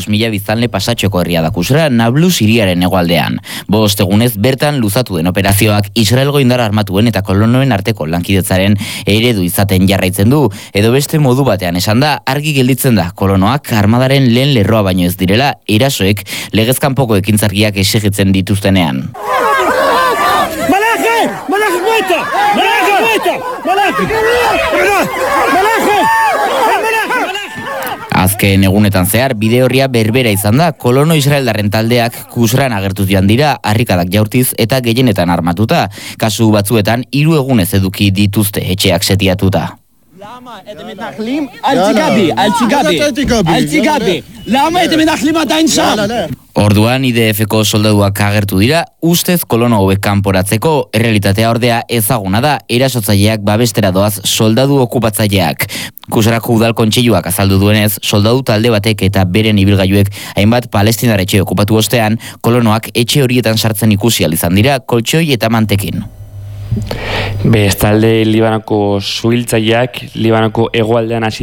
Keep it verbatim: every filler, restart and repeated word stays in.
bost mila biztanle pasatxoko herria da Kusra, Nablus hiriaren hegoaldean. Bost egunez bertan luzatu den operazioak Israelgo indar armatuen eta kolonoen arteko lankidetzaren eredu izaten jarraitzen du, edo beste modu batean esan da, argi gelditzen da kolonoak armadaren lehen lerroa baino ez direla, erasoek legezkanpoko ekintzargiak exigitzen dituztenean. Azken egunetan zehar, bide horria berbera izan da, kolono israeldarren taldeak Kusran agertuz joan dira, harrikadak jaurtiz eta gehienetan armatuta. Kasu batzuetan, hiru egunez eduki dituzte etxeak setiatuta. למה אתם מתנחלים? אל תיגע בי, אל תיגע בי, אל תיגע בי. למה אתם מתנחלים עדיין שם? Orduan I D F-ko soldaduak agertu dira, ustez kolono hauek kanporatzeko, errealitatea ordea ezaguna da, erasotzaileak babestera doaz soldadu okupatzaileak. Kusrako udal kontseiluak azaldu duenez, soldadu talde batek eta beren ibilgailuek hainbat palestinar etxe okupatu ostean, kolonoak etxe horietan sartzen ikusi ahal izan dira, koltxoi eta mantekin. Bestalde Libanoko suhiltzaileak Libanoko hegoaldean hasi